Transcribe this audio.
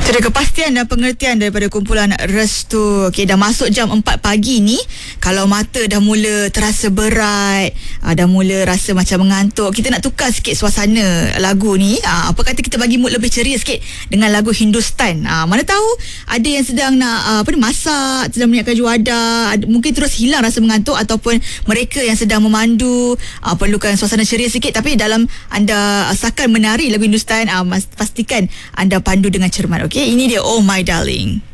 Sudah kepastian dan pengertian daripada kumpulan Restu. Okey, dah masuk jam 4 pagi ni. Kalau mata dah mula terasa berat, dah mula rasa macam mengantuk, kita nak tukar sikit suasana lagu ni. Apa kata kita bagi mood lebih ceria sikit dengan lagu Hindustan. Mana tahu ada yang sedang nak masak, sedang menyiapkan juadah, mungkin terus hilang rasa mengantuk, ataupun mereka yang sedang memandu perlukan suasana ceria sikit. Tapi dalam anda asalkan menari lagu Hindustan, pastikan anda pandu dengan cermat. Okey, ini dia Oh My Darling.